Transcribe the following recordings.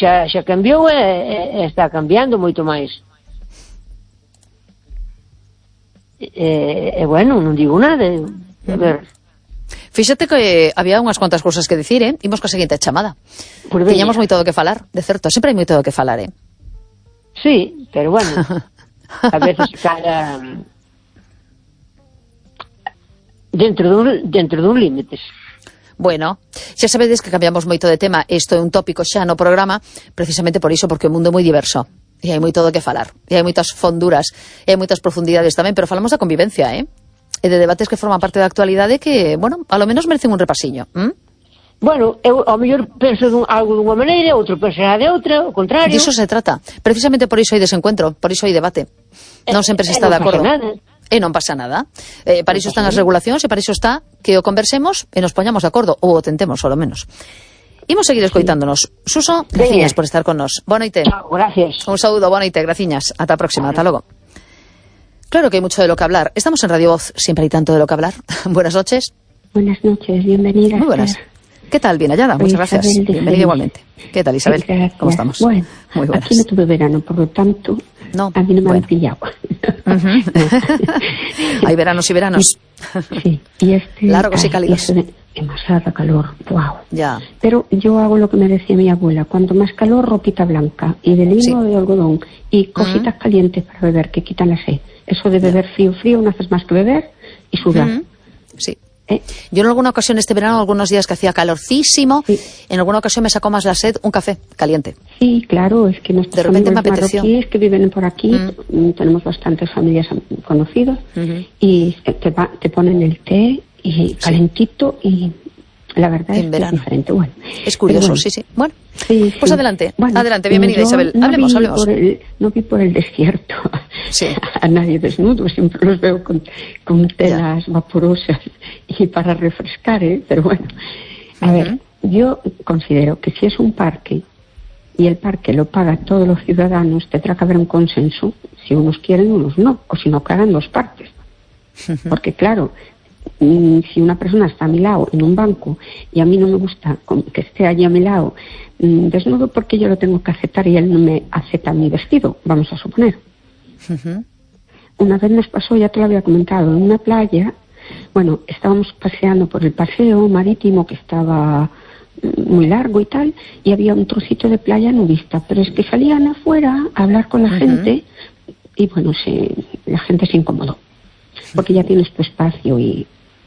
xa cambiou e está cambiando moito máis. Bueno, non digo nada. A ver. Fíxate que había unhas cuantas cousas que dicir, imos ca seguinte chamada. Tiñamos moito do que falar, de certo, sempre hai moito do que falar, Sí, pero bueno, a veces cara dentro dun límites. Bueno, xa sabedes que cambiamos moito de tema, isto é un tópico xa no programa, precisamente por iso, porque o mundo é moi diverso, e hai moito do que falar, e hai moitas fonduras, e hai moitas profundidades tamén, pero falamos da convivencia, e de debates que forman parte da actualidade que, bueno, a lo menos merecen un repasiño. Bueno, eu ao mellor penso algo dunha maneira, outro pensará de outra, o contrario. Diso se trata, precisamente por iso hai desencuentro, por iso hai debate, non sempre se está de acordo. E non pasa nada. Para iso están as regulacións e para iso está que o conversemos e nos poñamos de acordo, ou o tentemos, ao menos. Imos seguir escoitándonos. Suso, graciñas por estar con nos. Boa noite. Chao, gracias. Un saúdo, boa noite, graciñas. Ata a próxima, ata logo. Claro que hay mucho de lo que hablar. Estamos en Radio Voz, siempre hay tanto de lo que hablar. Buenas noches. Buenas noches, bienvenida. Muy buenas. ¿Qué tal? Bien hallada, muchas gracias. Bienvenida igualmente. ¿Qué tal, Isabel? Gracias. ¿Cómo estamos? Bueno, muy buenas. Aquí no tuve verano, por lo tanto, a mí no me han pillado. Hay veranos y veranos. Sí, y largos y cálidos. Demasiada calor, wow. Ya. Pero yo hago lo que me decía mi abuela, cuanto más calor, ropita blanca, y de lino de algodón, y cositas calientes para beber, que quitan la sed. Eso de beber frío, no haces más que beber y sudar. Sí. Yo en alguna ocasión este verano, algunos días que hacía calorcísimo, en alguna ocasión me sacó más la sed un café caliente. Sí, claro, es que nuestros de repente me apeteció. Marroquíes que viven por aquí, tenemos bastantes familias conocidas, y te ponen el té y calentito, y la verdad es que es diferente. Bueno, es curioso, bueno, sí. Bueno, pues adelante, bueno, adelante, bienvenida Isabel. Hablemos. No vi por el desierto a nadie desnudo, siempre los veo con telas vaporosas y para refrescar, pero bueno. A ver, yo considero que si es un parque y el parque lo pagan todos los ciudadanos, tendrá que haber un consenso, si unos quieren, unos no, o si no, que hagan dos partes. Porque claro, si una persona está a mi lado en un banco y a mí no me gusta que esté allí a mi lado desnudo, porque yo lo tengo que aceptar y él no me acepta mi vestido, vamos a suponer. Una vez nos pasó, ya te lo había comentado, en una playa, bueno, estábamos paseando por el paseo marítimo que estaba muy largo y tal, y había un trocito de playa nudista, pero es que salían afuera a hablar con la gente y bueno, la gente se incomodó, porque ya tienes tu espacio y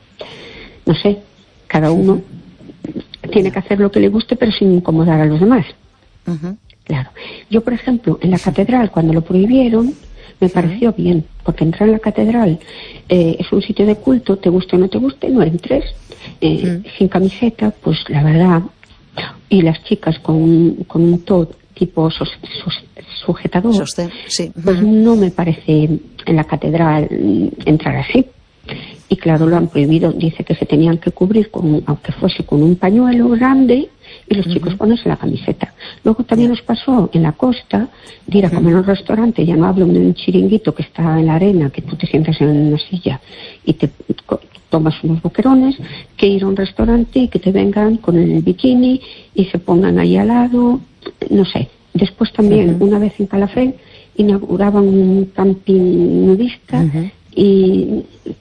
no sé, cada uno tiene que hacer lo que le guste pero sin incomodar a los demás. Claro, yo por ejemplo en la catedral cuando lo prohibieron me pareció bien, porque entrar en la catedral es un sitio de culto, te guste o no te guste, no entres sin camiseta, pues la verdad, y las chicas con un top tipo sujetador, pues no me parece en la catedral entrar así. Y claro, lo han prohibido, dice que se tenían que cubrir, aunque fuese con un pañuelo grande, y los chicos ponerse la camiseta. Luego también nos pasó en la costa de ir a comer a un restaurante, ya no hablo de un chiringuito que está en la arena, que tú te sientas en una silla y te tomas unos boquerones, que ir a un restaurante y que te vengan con el bikini y se pongan ahí al lado, no sé. Después también, una vez en Calafell, inauguraban un camping nudista y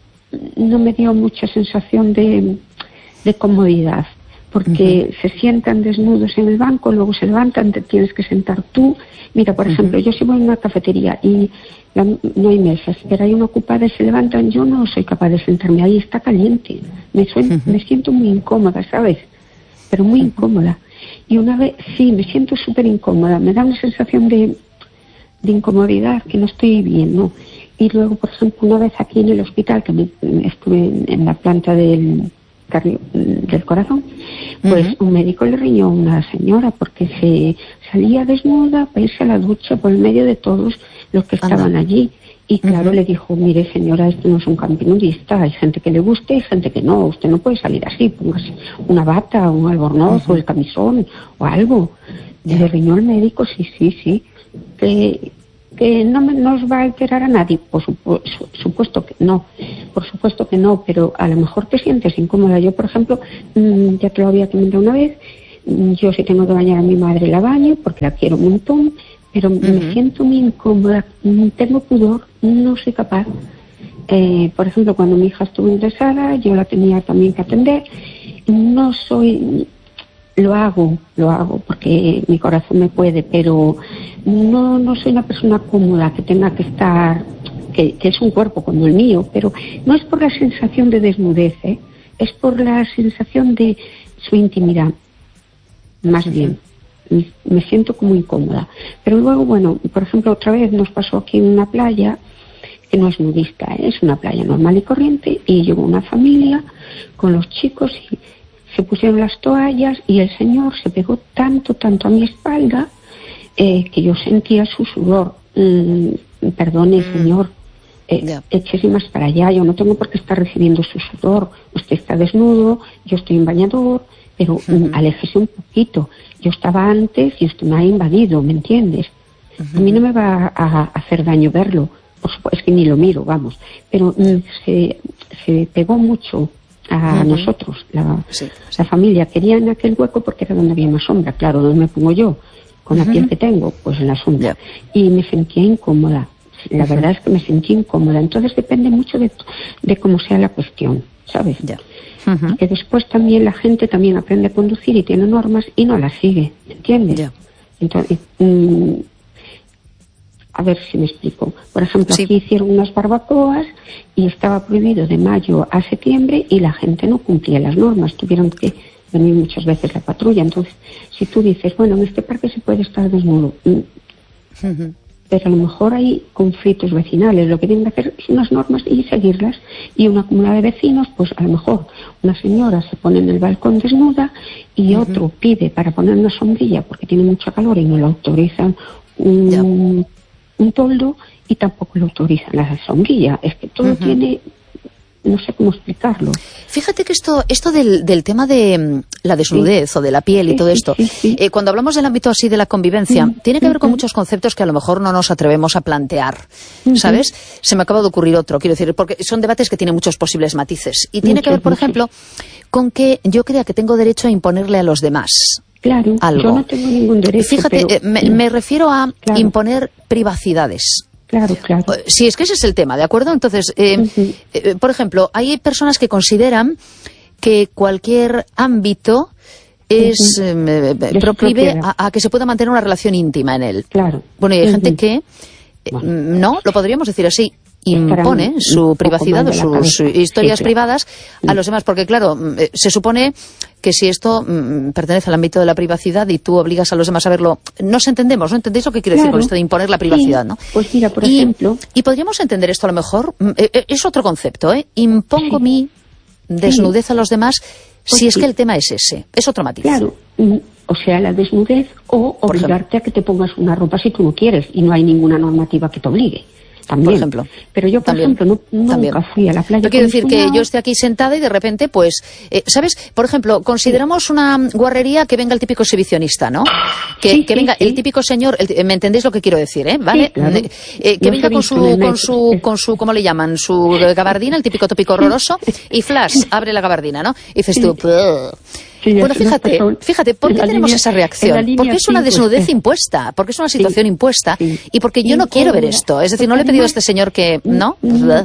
no me dio mucha sensación de comodidad, porque se sientan desnudos en el banco, luego se levantan, te tienes que sentar tú. Mira, por ejemplo, yo si voy a una cafetería y no hay mesas, pero hay una ocupada y se levantan, yo no soy capaz de sentarme ahí, está caliente, me siento muy incómoda, ¿sabes? Pero muy incómoda. Y una vez, sí, me siento súper incómoda, me da una sensación de incomodidad que no estoy bien, ¿no? Y luego, por ejemplo, una vez aquí en el hospital, que estuve en la planta del corazón, pues un médico le riñó a una señora porque se salía desnuda para irse a la ducha por el medio de todos los que estaban allí. Y claro, le dijo, mire señora, esto no es un camping nudista, hay gente que le guste y gente que no, usted no puede salir así, póngase una bata, un albornoz o el camisón o algo. Le riñó el médico, sí, que no os va a alterar a nadie, por supuesto que no, pero a lo mejor te sientes incómoda. Yo, por ejemplo, ya te lo había comentado una vez, yo si tengo que bañar a mi madre la baño porque la quiero un montón, pero me siento muy incómoda, tengo pudor, no soy capaz. Por ejemplo, cuando mi hija estuvo ingresada, yo la tenía también que atender. No soy... Lo hago porque mi corazón me puede, pero no soy una persona cómoda que tenga que estar, que es un cuerpo como el mío, pero no es por la sensación de desnudez, es por la sensación de su intimidad, más bien. Me siento como incómoda. Pero luego, bueno, por ejemplo, otra vez nos pasó aquí en una playa, que no es nudista, es una playa normal y corriente, y llegó una familia con los chicos y se pusieron las toallas y el señor se pegó tanto a mi espalda que yo sentía su sudor. Perdone, señor, échese más para allá, yo no tengo por qué estar recibiendo su sudor, usted está desnudo, yo estoy en bañador, pero aléjese un poquito, yo estaba antes y usted me ha invadido, ¿me entiendes? A mí no me va a hacer daño verlo, por supuesto, es que ni lo miro, vamos, pero se pegó mucho a nosotros, la familia quería en aquel hueco porque era donde había más sombra, claro, donde me pongo yo, con la piel que tengo, pues en la sombra, y me sentía incómoda, la verdad es que me sentí incómoda, entonces depende mucho de cómo sea la cuestión, ¿sabes? Que después también la gente también aprende a conducir y tiene normas y no las sigue, ¿entiendes? Entonces, a ver si me explico. Por ejemplo, aquí hicieron unas barbacoas y estaba prohibido de mayo a septiembre y la gente no cumplía las normas. Tuvieron que venir muchas veces la patrulla. Entonces, si tú dices, bueno, en este parque se puede estar desnudo, pero a lo mejor hay conflictos vecinales. Lo que tienen que hacer es unas normas y seguirlas. Y una comunidad de vecinos, pues a lo mejor una señora se pone en el balcón desnuda y otro pide para poner una sombrilla porque tiene mucha calor y no lo autorizan un toldo y tampoco lo autorizan la sombrilla. Es que todo tiene, no sé cómo explicarlo. Fíjate que esto del tema de la desnudez o de la piel y todo esto, cuando hablamos del ámbito así de la convivencia, tiene que ver con muchos conceptos que a lo mejor no nos atrevemos a plantear, ¿sabes? Se me acaba de ocurrir otro, quiero decir, porque son debates que tienen muchos posibles matices. Y tiene que ver, por ejemplo, con que yo crea que tengo derecho a imponerle a los demás. Claro, algo. Yo no tengo ningún derecho. Fíjate, pero, me refiero a imponer privacidades. Claro. Si es que ese es el tema, ¿de acuerdo? Entonces, por ejemplo, hay personas que consideran que cualquier ámbito es proclive a que se pueda mantener una relación íntima en él. Claro. Bueno, y hay gente que, no, lo podríamos decir así, impone su privacidad o sus historias privadas a los demás, porque claro, se supone que si esto pertenece al ámbito de la privacidad y tú obligas a los demás a verlo, nos entendemos, ¿no? ¿Entendéis lo que quiero decir con esto de imponer la privacidad, no? Pues mira, por ejemplo... Y podríamos entender esto a lo mejor, es otro concepto, impongo mi desnudez a los demás si es que el tema es ese, es otro matiz. Claro, o sea, la desnudez o obligarte a que te pongas una ropa si tú no quieres y no hay ninguna normativa que te obligue. También. Por ejemplo. Pero yo, por ejemplo, nunca fui a la playa. Yo quiero decir que yo esté aquí sentada y de repente, pues, ¿sabes? Por ejemplo, consideramos una guarrería que venga el típico exhibicionista, ¿no? Que venga el típico señor, ¿me entendéis lo que quiero decir, ¿vale? Claro. Que venga con su, ¿cómo le llaman? Su gabardina, el típico tópico horroroso, y flash, abre la gabardina, ¿no? Y dices tú, bueno, fíjate, ¿por qué tenemos esa reacción? Porque es una desnudez impuesta, porque es una situación impuesta y porque yo no quiero ver esto. Es decir, no le he pedido a este señor que... ¿No?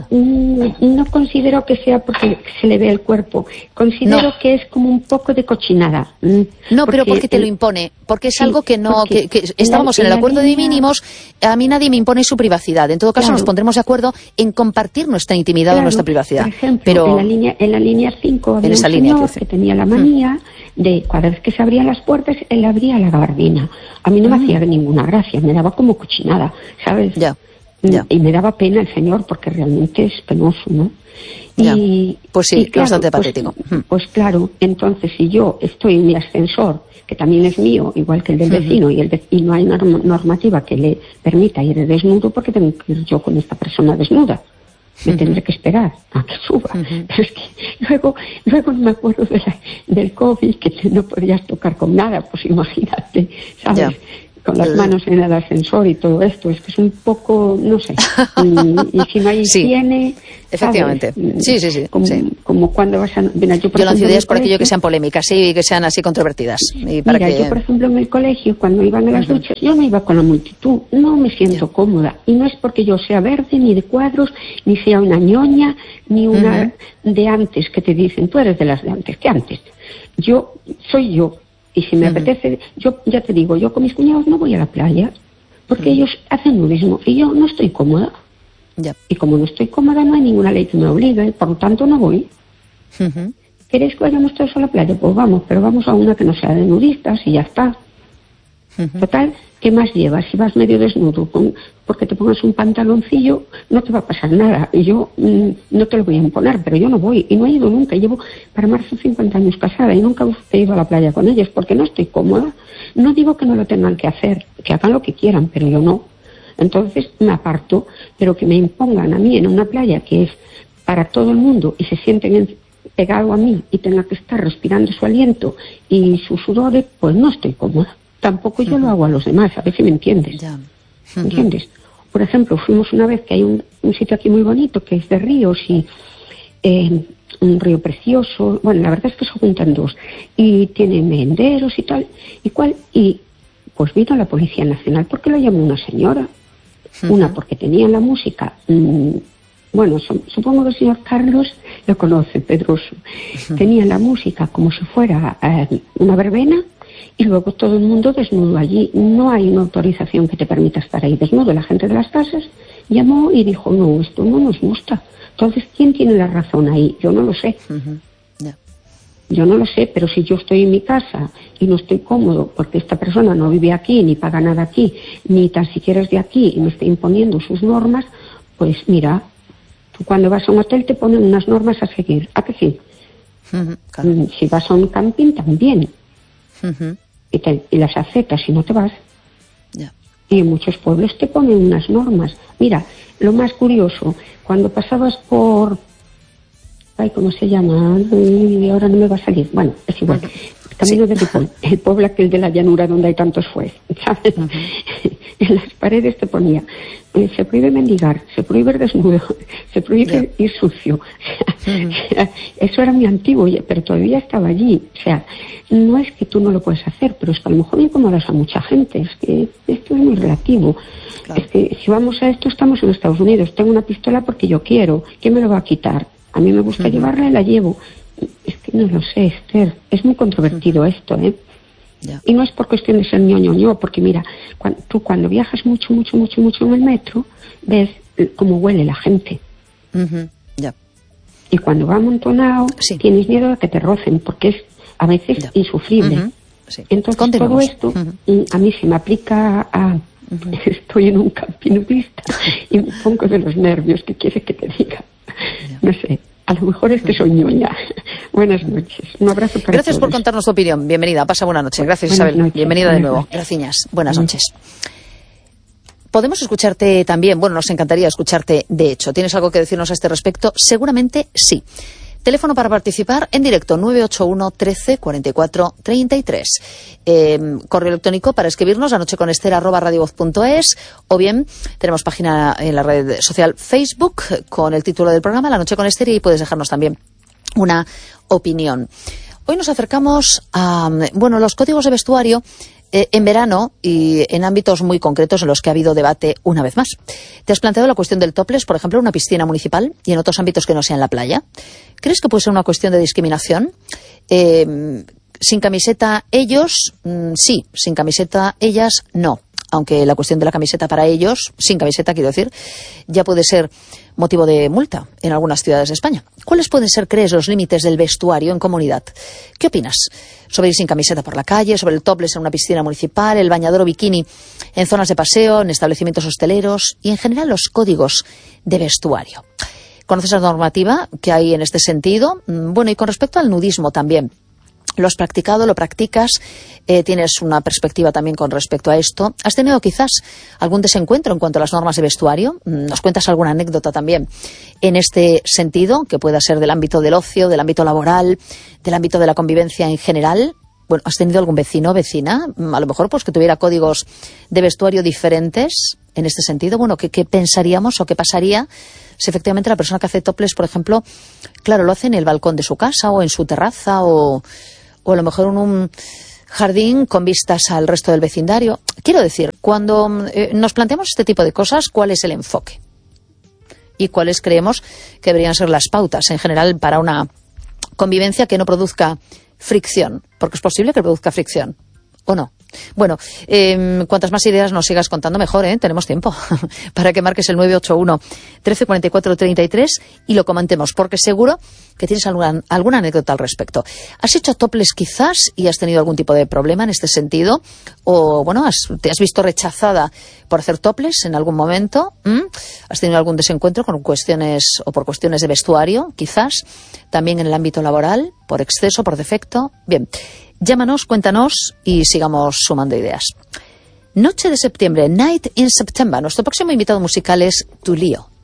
No considero que sea porque se le ve el cuerpo. Considero que es como un poco de cochinada. No, pero porque te lo impone. Porque es algo que no... Que estábamos en el acuerdo de mínimos, a mí nadie me impone su privacidad. En todo caso, nos pondremos de acuerdo en compartir nuestra intimidad o nuestra privacidad. Por ejemplo, pero en la línea 5 había un señor que tenía la manía de cada vez que se abrían las puertas, él abría la gabardina. A mí no me hacía ninguna gracia, me daba como cochinada, ¿sabes? Y me daba pena el señor porque realmente es penoso, ¿no? Pues sí, claro, bastante patético. Pues claro, entonces si yo estoy en mi ascensor, que también es mío, igual que el del vecino, y no hay normativa que le permita ir desnudo, porque tengo que ir yo con esta persona desnuda. Me tendré que esperar a que suba. Pero es que luego no me acuerdo del COVID, que no podías tocar con nada, pues imagínate, ¿sabes? con las manos en el ascensor y todo esto, es que es un poco, no sé, y si no hay higiene... Efectivamente, ¿sabes? Sí. Como cuando vas a... Mira, yo lanzo ideas por aquello que sean polémicas, y que sean así controvertidas. Y para mira, yo por ejemplo en el colegio, cuando iban a las duchas, yo no iba con la multitud, no me siento cómoda, y no es porque yo sea verde, ni de cuadros, ni sea una ñoña, ni una de antes que te dicen, tú eres de las de antes, ¿qué antes? Yo, soy yo, y si me apetece, yo ya te digo, yo con mis cuñados no voy a la playa, porque ellos hacen nudismo, y yo no estoy cómoda. Y como no estoy cómoda, no hay ninguna ley que me obligue, por lo tanto no voy. ¿Queréis que vayamos todos a la playa? Pues vamos, pero vamos a una que no sea de nudistas y ya está. Total, ¿qué más llevas? Si vas medio desnudo, porque te pongas un pantaloncillo, no te va a pasar nada. Y yo no te lo voy a imponer, pero yo no voy, y no he ido nunca. Llevo para marzo 50 años casada y nunca he ido a la playa con ellos, porque no estoy cómoda. No digo que no lo tengan que hacer, que hagan lo que quieran, pero yo no. Entonces me aparto, pero que me impongan a mí en una playa que es para todo el mundo y se sienten pegados a mí y tenga que estar respirando su aliento y sus sudores, pues no estoy cómoda. Tampoco yo lo hago a los demás, a ver si me entiendes. ¿Me entiendes? Por ejemplo, fuimos una vez que hay un sitio aquí muy bonito que es de ríos y un río precioso. Bueno, la verdad es que se juntan dos y tiene merenderos y tal y cual, y pues vino la Policía Nacional porque lo llamó una señora. Una porque tenía la música, bueno, supongo que el señor Carlos lo conoce, Pedroso. Tenía la música como si fuera una verbena y luego todo el mundo desnudo allí. No hay una autorización que te permita estar ahí desnudo. La gente de las casas llamó y dijo, no, esto no nos gusta. Entonces, ¿quién tiene la razón ahí? Yo no lo sé. Yo no lo sé, pero si yo estoy en mi casa y no estoy cómodo porque esta persona no vive aquí, ni paga nada aquí, ni tan siquiera es de aquí y me está imponiendo sus normas, pues mira, tú cuando vas a un hotel te ponen unas normas a seguir. ¿A que sí? Claro. Si vas a un camping también. Y las aceptas si no te vas. Y en muchos pueblos te ponen unas normas. Mira, lo más curioso, cuando pasabas por... Ay, ¿cómo se llama? Ahora no me va a salir. Bueno, es igual. Camino de Ripoll, el pueblo aquel de la llanura donde hay tantos jueces, ¿sabes? En las paredes te ponía, se prohíbe mendigar, se prohíbe ir desnudo, se prohíbe ir sucio. Eso era muy antiguo, pero todavía estaba allí. O sea, no es que tú no lo puedes hacer, pero es que a lo mejor incomodas a mucha gente. Es que esto es muy relativo. Claro. Es que si vamos a esto, estamos en Estados Unidos. Tengo una pistola porque yo quiero. ¿Quién me lo va a quitar? A mí me gusta llevarla y la llevo. Es que no lo sé, Esther. Es muy controvertido esto, ¿eh? Y no es por cuestión de ser ñoño, porque mira, tú cuando viajas mucho en el metro, ves cómo huele la gente. Y cuando va amontonado, tienes miedo a que te rocen, porque es a veces insufrible. Entonces todo esto a mí se me aplica a... Estoy en un camping nudista y me pongo de los nervios. ¿Qué quieres que te diga? No sé, a lo mejor es que soy ñoña. Buenas noches, un abrazo para Gracias todos. Por contarnos tu opinión, bienvenida, pasa buena noche. Gracias, Isabel, noches. Bienvenida de nuevo. Gracias, buenas noches. ¿Podemos escucharte también? Bueno, nos encantaría escucharte, de hecho. ¿Tienes algo que decirnos a este respecto? Seguramente sí. Teléfono para participar en directo 981 13 44 33. Correo electrónico para escribirnos lanocheconester@radiovoz.es, o bien tenemos página en la red social Facebook con el título del programa La Noche con Ester, y puedes dejarnos también una opinión. Hoy nos acercamos a los códigos de vestuario en verano y en ámbitos muy concretos en los que ha habido debate una vez más. ¿Te has planteado la cuestión del topless, por ejemplo, en una piscina municipal y en otros ámbitos que no sean la playa? ¿Crees que puede ser una cuestión de discriminación? Sin camiseta ellos, sí. Sin camiseta ellas, no. Aunque la cuestión de la camiseta para ellos, sin camiseta quiero decir, ya puede ser motivo de multa en algunas ciudades de España. ¿Cuáles pueden ser, crees, los límites del vestuario en comunidad? ¿Qué opinas sobre ir sin camiseta por la calle, sobre el topless en una piscina municipal, el bañador o bikini en zonas de paseo, en establecimientos hosteleros y en general los códigos de vestuario? ¿Conoces la normativa que hay en este sentido? Bueno, y con respecto al nudismo también. ¿Lo has practicado? ¿Lo practicas? ¿Tienes una perspectiva también con respecto a esto? ¿Has tenido quizás algún desencuentro en cuanto a las normas de vestuario? ¿Nos cuentas alguna anécdota también en este sentido, que pueda ser del ámbito del ocio, del ámbito laboral, del ámbito de la convivencia en general? bueno, ¿has tenido algún vecino o vecina, a lo mejor pues que tuviera códigos de vestuario diferentes en este sentido? Bueno, ¿qué pensaríamos o qué pasaría si efectivamente la persona que hace topless, por ejemplo, claro, lo hace en el balcón de su casa o en su terraza o a lo mejor en un jardín con vistas al resto del vecindario? Quiero decir, cuando nos planteamos este tipo de cosas, ¿cuál es el enfoque? ¿Y cuáles creemos que deberían ser las pautas en general para una convivencia que no produzca fricción? Porque es posible que produzca fricción, ¿o no? Bueno, cuantas más ideas nos sigas contando, mejor, ¿eh? Tenemos tiempo para que marques el 981 1344 33 y lo comentemos, porque seguro que tienes alguna anécdota al respecto. ¿Has hecho topless quizás y has tenido algún tipo de problema en este sentido? O, bueno, te has visto rechazada por hacer topless en algún momento. ¿Has tenido algún desencuentro con cuestiones o por cuestiones de vestuario, quizás? También en el ámbito laboral, por exceso, por defecto. Bien. Llámanos, cuéntanos y sigamos sumando ideas. Noche de septiembre, Night in September. Nuestro próximo invitado musical es Tu Lío.